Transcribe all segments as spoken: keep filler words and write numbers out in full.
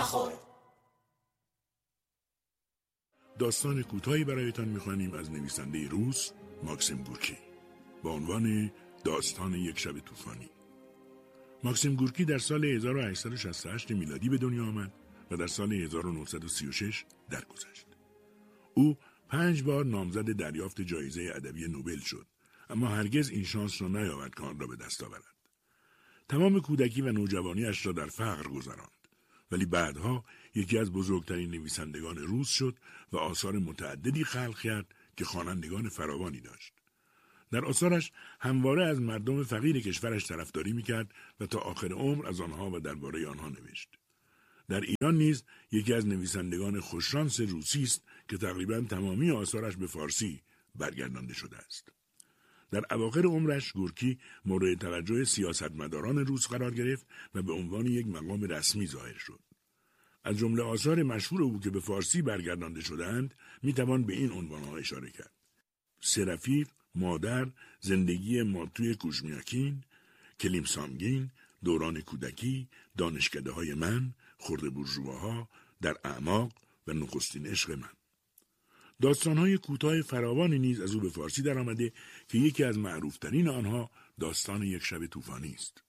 مخور. داستان کوتاهی برایتان می‌خوانیم از نویسنده روس ماکسیم گورکی با عنوان داستان یک شب طوفانی. ماکسیم گورکی در سال هزار و هشتصد و شصت و هشت میلادی به دنیا آمد و در سال هزار و نهصد و سی و شش درگذشت. او پنج بار نامزد دریافت جایزه ادبی نوبل شد، اما هرگز این شانس را نیاورد که آن را به دست آورد. تمام کودکی و نوجوانیش را در فقر گذراند، ولی بعدها یکی از بزرگترین نویسندگان روس شد و آثار متعددی خلق کرد که خوانندگان فراوانی داشت. در آثارش همواره از مردم فقیر کشورش طرفداری میکرد و تا آخر عمر از آنها و درباره آنها نوشت. در ایران نیز یکی از نویسندگان خوششانس روسی است که تقریباً تمامی آثارش به فارسی برگردانده شده است. در اواخر عمرش گورکی مورد توجه سیاستمداران روس قرار گرفت و به عنوان یک مقام رسمی ظاهر شد. از جمله آثار مشهور او که به فارسی برگردانده شده‌اند میتوان به این عنوان‌ها اشاره کرد: سه-رفیق، مادر، زندگی ماتوی کوژمیاکین، کلیم سامگین، دوران کودکی، دانشکده‌های من، خرده بورژواها، در اعماق و نخستین عشق من. داستان‌های کوتاه فراوانی نیز از او به فارسی درآمده که یکی از معروف‌ترین آنها داستان یک شب طوفانی است.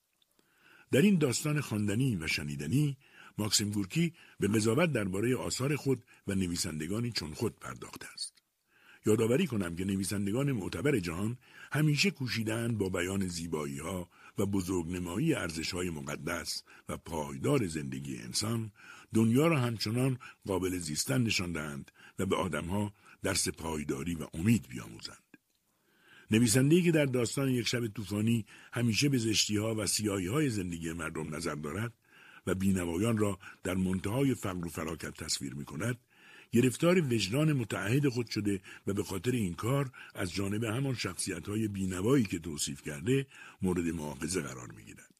در این داستان خواندنی و شنیدنی ماکسیم گورکی به قضاوت درباره آثار خود و نویسندگانی چون خود پرداخته است. یادآوری کنم که نویسندگان معتبر جهان همیشه کوشیدند با بیان زیبایی‌ها و بزرگنمایی ارزش‌های مقدس و پایدار زندگی انسان دنیا را همچنان قابل زیستن نشان دهند و به آدم‌ها درس پایداری و امید بیاموزند. نویسنده‌ای که در داستان یک شب طوفانی همیشه به زشتی‌ها و سیاهی‌های زندگی مردم نظر دارد و بینوایان را در منتهای فقر و فلاکت تصویر می‌کند، گرفتار وجدان متعهد خود شده و به خاطر این کار از جانب همان شخصیت‌های بینوایی که توصیف کرده مورد مؤاخذه قرار می‌گیرد.